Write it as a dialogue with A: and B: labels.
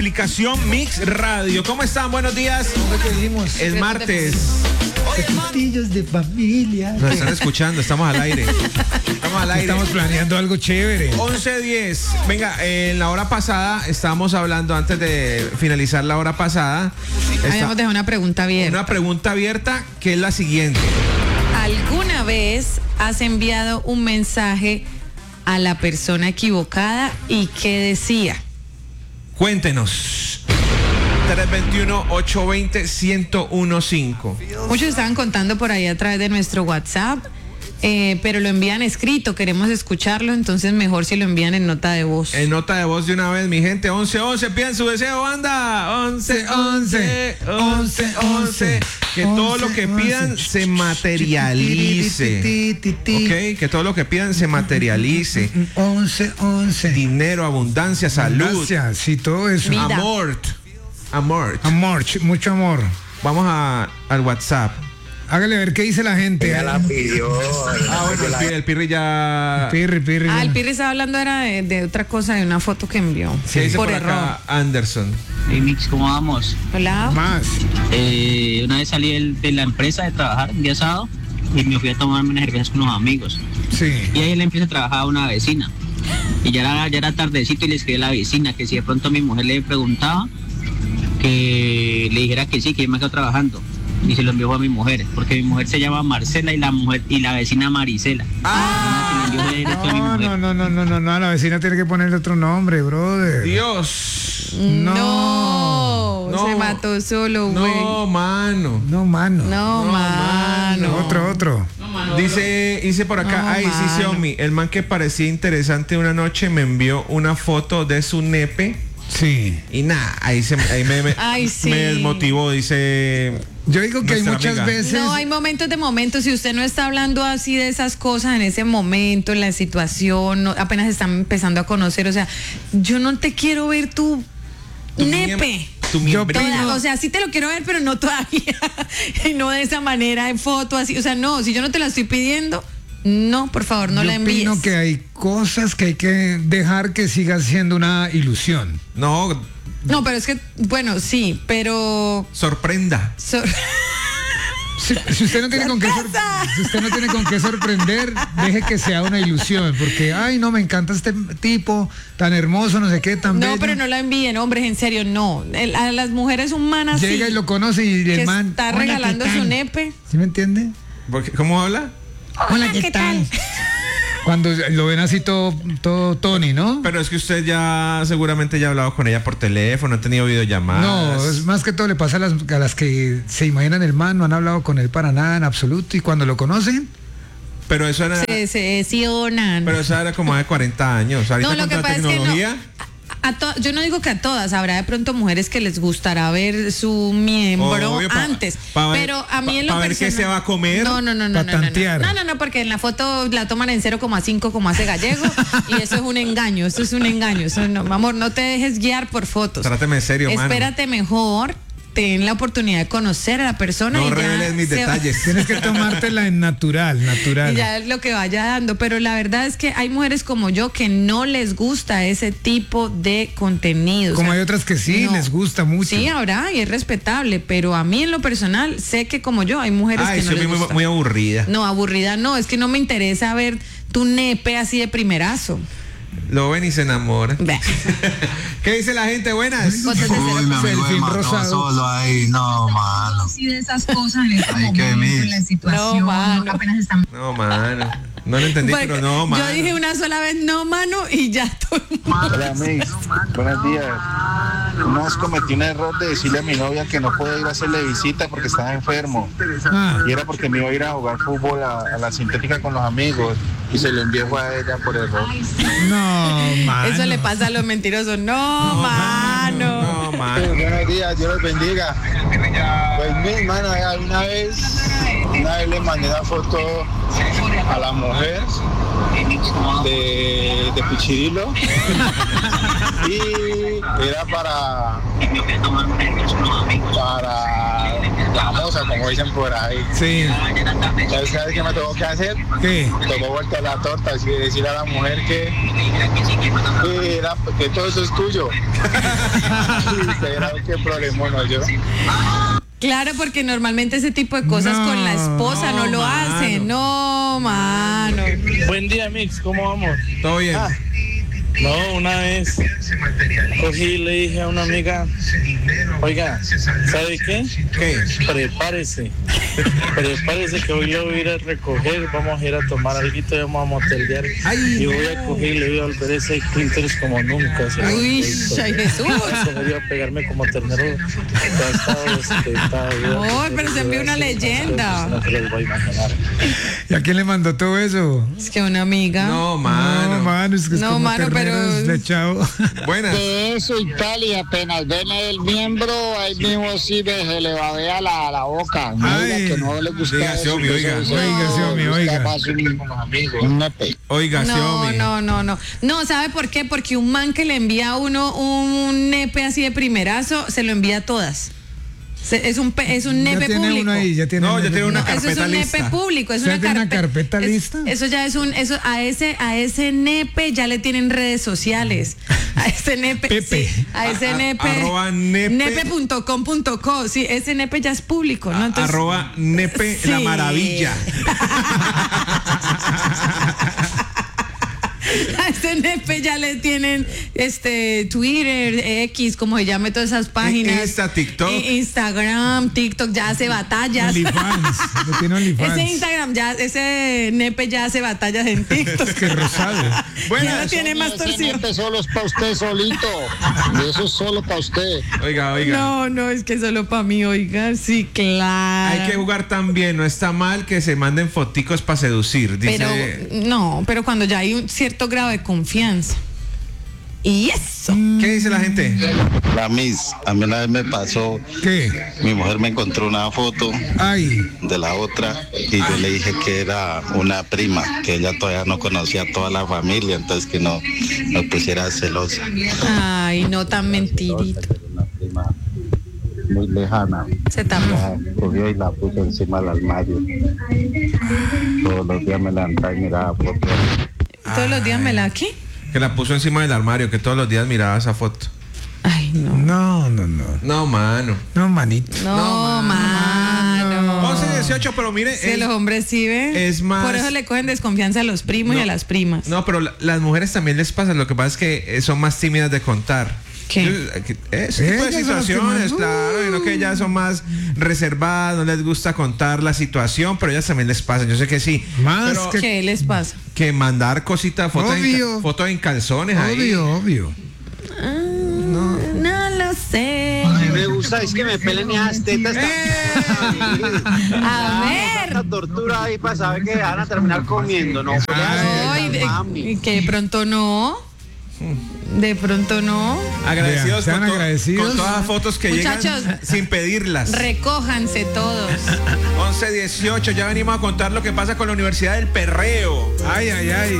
A: aplicación Mix Radio. ¿Cómo están? Buenos días. Es martes.
B: Castillos de familia.
A: Nos están escuchando, estamos al aire.
B: Estamos planeando algo chévere.
A: 11:10. Venga, en la hora pasada estábamos hablando, antes de finalizar la hora pasada.
C: Habíamos dejado una pregunta abierta.
A: Una pregunta abierta que es la siguiente.
C: ¿Alguna vez has enviado un mensaje a la persona equivocada y qué decía?
A: Cuéntenos. 321-820-1015.
C: Muchos estaban contando por ahí a través de nuestro WhatsApp, pero lo envían escrito, queremos escucharlo, entonces mejor si lo envían en nota de voz.
A: En nota de voz de una vez, mi gente. 11:11, pidan su deseo, banda. 11:11. Que todo lo que pidan se materialice. Ok, que todo lo que pidan se materialice.
B: 11:11.
A: Dinero, abundancia, salud.
B: Gracias, sí, todo eso.
C: Vida.
A: Amor.
B: Mucho amor.
A: Vamos al WhatsApp.
B: Hágale ver qué dice la gente.
D: Ya la pidió.
A: Bueno, el Pirri ya.
B: Pirri.
C: El Pirri estaba hablando era de otra cosa, de una foto que envió.
A: ¿Qué dice
C: por
A: por
C: error.
A: acá Anderson?
E: Hey Mix, ¿cómo vamos?
C: Hola.
B: Más.
E: Una vez salí de la empresa de trabajar un día sábado y me fui a tomarme unas cervezas con unos amigos.
B: Sí.
E: Y ahí le empieza a trabajar a una vecina. Y ya era tardecito y le escribí a la vecina que si de pronto mi mujer le preguntaba, que le dijera que sí, que yo me quedo trabajando. Y se lo envió a mi mujer, porque mi mujer se llama Marcela y la vecina Marisela.
B: No, la vecina tiene que ponerle otro nombre, brother.
A: Dios.
C: No, se mató solo, güey.
A: No, mano.
B: No, mano.
C: No, mano.
B: Otro.
A: Dice por acá,
C: No,
A: ay, sí,
C: mano.
A: Xiaomi, el man que parecía interesante una noche me envió una foto de su nepe
B: Sí.
A: y nada, ahí me
C: Ay, sí.
A: me desmotivó, dice.
B: Yo digo que hay
A: Nuestra
B: muchas
A: amiga.
B: veces.
C: No, hay momentos de momentos. Si usted no está hablando así de esas cosas en ese momento, en la situación, apenas están empezando a conocer, o sea, yo no te quiero ver tu nepe.
A: Tu miembrito.
C: O sea, sí te lo quiero ver, pero no todavía. Y no de esa manera, en foto, así. O sea, no, si yo no te la estoy pidiendo, no, por favor, no la envíes.
B: Yo opino que hay cosas que hay que dejar que siga siendo una ilusión.
A: No,
C: No, pero es que, bueno, sí, pero...
A: sorprenda.
B: Si usted no tiene con qué si usted no tiene con qué sorprender, deje que sea una ilusión, porque ay, no, me encanta este tipo tan hermoso, no sé qué, tan bello.
C: No, pero no la envíen, hombres, en serio, no. A las mujeres humanas
B: llega
C: sí,
B: y lo conoce y
C: que
B: el man
C: está
B: hola,
C: regalando
B: ¿qué tal?
C: su nepe.
B: ¿Sí me entiende?
A: ¿Cómo habla?
B: Hola, ¿qué tal? Cuando lo ven así todo Tony, ¿no?
A: Pero es que usted ya seguramente ya ha hablado con ella por teléfono, ha tenido videollamadas.
B: No, es más que todo le pasa a las que se imaginan el man, no han hablado con él para nada en absoluto, y cuando lo conocen,
A: Pero eso era,
C: Se lesionan.
A: pero eso era como de 40 años. Ahorita
C: No, lo
A: con
C: que
A: la
C: pasa es que
A: tecnología.
C: yo no digo que a todas, habrá de pronto mujeres que les gustará ver su miembro
A: Obvio,
C: antes,
A: ver,
C: pero a mí en lo
A: para ver
C: personal,
A: qué se va a comer.
C: No,
B: pa' tantear.
C: no, porque en la foto la toman en 0,5 como hace Gallego y eso es un engaño, eso no, amor, no te dejes guiar por fotos.
A: Tráteme en serio, mano.
C: Espérate mejor, ten la oportunidad de conocer a la persona
A: No
C: y ya
A: reveles mis detalles.
B: tienes que tomártela en natural.
C: y ya es lo que vaya dando, pero la verdad es que hay mujeres como yo que no les gusta ese tipo de contenido.
B: Como
C: o sea,
B: hay otras que sí,
C: no.
B: les gusta mucho.
C: Sí, habrá y es respetable, pero a mí en lo personal sé que como yo hay mujeres
A: Ay,
C: que no
A: soy
C: les
A: muy,
C: gusta.
A: muy aburrida.
C: No, aburrida no, es que no me interesa ver tu nepe así de primerazo.
A: Lo ven y se enamoran.
C: Ve.
A: ¿Qué dice la gente? Buenas.
C: Fotos de
D: Uy, mi amigo
B: Selfie
D: me mató
B: rosado.
D: solo ahí. No, mano.
F: Sí, de esas cosas en este
D: Ay, qué
F: momento,
D: mil.
F: en la situación,
C: No, mano.
F: apenas están...
A: No, mano. No lo entendí,
C: Porque
A: pero no, mano.
C: yo dije una sola vez no, mano, y ya todo el mundo.
G: Hola, Mix. Buenos días. Una vez cometí un error de decirle a mi novia que no podía ir a hacerle visita porque estaba enfermo.
B: Ah,
G: Y era porque me iba a ir a jugar fútbol a la sintética con los amigos. Y se lo envié a ella por error.
B: no, mano.
C: Eso le pasa a los mentirosos. No, mano.
A: No, mano.
G: Buenos días, Dios los bendiga. Pues mi hermana, una vez le mandé una foto a la mujer de Pichirilo y era para famosa, como dicen por ahí.
B: Sí.
G: ¿Sabes qué me tengo que hacer?
B: ¿Qué?
G: Tocó vuelta a la torta, así decirle a la mujer que todo eso es tuyo. Y verá qué problema no yo.
C: Claro, porque normalmente ese tipo de cosas
B: No,
C: con la esposa no, lo hacen. No, mano.
H: Buen día, Mix, ¿cómo vamos?
A: Todo bien.
H: No, una vez cogí y le dije a una amiga, oiga, ¿sabe qué?
A: ¿Qué?
H: Prepárese que hoy lo voy a ir a recoger, vamos a ir a tomar algo y vamos a motelear y voy a coger y le voy a volver ese clítoris como nunca.
C: Uy, ay, Jesús.
H: Voy a pegarme como ternero.
C: Ay, pero se envió una leyenda.
H: No se los voy a imaginar.
B: ¿Y a quién le mandó todo eso?
C: Es que una amiga.
A: No, mano.
B: No, mano, es que es
C: No,
B: como
C: mano, pero-
B: terneros de chavo.
A: Buenas.
I: De eso y tal, y apenas ven el miembro, ahí mismo sí se le babea la boca.
B: Ay.
I: Oiga, que no le gusta
A: Diga,
I: eso,
A: Xiomi, oiga.
I: eso,
B: Oiga, Xiomi,
I: le gusta
B: oiga.
I: más un nepe.
A: Oiga,
C: No,
A: Xiomi.
C: no. No, ¿sabe por qué? Porque un man que le envía a uno un nepe así de primerazo, se lo envía a todas. Es un
B: Ya
C: nepe
B: tiene
C: público.
B: uno ahí, ya tiene
A: No,
B: uno.
A: ya tiene una
C: No, eso es
A: carpeta
C: un nepe
A: lista.
C: público, es
B: ¿Usted
C: una
B: tiene una carpeta
C: es-
B: lista?
C: Eso ya es a ese nepe ya le tienen redes sociales. A ese nepe,
B: Pepe.
C: sí, a ese nepe.
A: Arroba nepe.
C: Nepe.com.co, sí, ese nepe ya es público, ¿no? Entonces,
A: Arroba Nepe la
C: Sí.
A: maravilla.
C: a ese nepe ya le tienen Twitter, X, como se llame todas esas páginas.
A: Insta, TikTok.
C: Instagram, TikTok, ya hace batallas.
B: OnlyFans. Lo tiene OnlyFans.
C: Ese Instagram ya, ese nepe ya hace batallas en TikTok.
B: Es que rosado.
C: Ya
A: Buenas.
C: lo tiene más
I: Ese
C: torcido.
I: nepe solo es para usted solito. Y eso es solo para usted.
A: Oiga.
C: No, es que solo para mí, oiga, sí, claro.
A: Hay que jugar también, no está mal que se manden foticos para seducir, dice.
C: Pero cuando ya hay un cierto grado de confianza. Y eso.
A: ¿Qué dice la gente?
D: La Miss, a mí una vez me pasó,
B: ¿Qué?
D: mi mujer me encontró una foto
B: Ay.
D: de la otra y yo le dije que era una prima, que ella todavía no conocía a toda la familia, entonces que no pusiera celosa.
C: Ay, no tan mentirito.
D: Una prima muy lejana.
C: Se tapó.
D: La cogió y la puso encima del armario. Todos los días me levantaba y miraba fotos.
C: Todos los días me la aquí.
A: Que la puso encima del armario, que todos los días miraba esa foto.
C: Ay, no.
B: No.
A: No, mano.
B: No, manito.
C: No, mano.
A: 11-18, pero mire.
C: Que los hombres sí ven.
A: es más-
C: Por eso le cogen desconfianza a los primos y
A: No.
C: a las primas.
A: No, pero las mujeres también les pasa. Lo que pasa es que son más tímidas de contar.
C: ¿Qué?
A: Ese tipo de
B: Ellas son las que
A: situaciones,
B: más-
A: claro, y no que ellas son más reservadas, no les gusta contar la situación, pero ellas también les pasa. Yo sé que sí.
B: Más
A: pero
C: ¿Qué les pasa?
A: que mandar cositas,
B: Obvio.
A: fotos en calzones ahí.
B: Obvio.
C: No lo sé.
J: Me gusta, es que me pelen esas tetas.
C: A ver.
J: La tortura ahí para saber que van a terminar comiendo, ¿no?
C: Ay, que de pronto no. De pronto no.
A: Agradecidos,
B: Vean,
A: con,
B: sean agradecidos.
A: con todas las fotos que
C: Muchachos.
A: llegan sin pedirlas.
C: Recójanse todos.
A: 11-18, ya venimos a contar lo que pasa con la Universidad del Perreo.
B: Ay.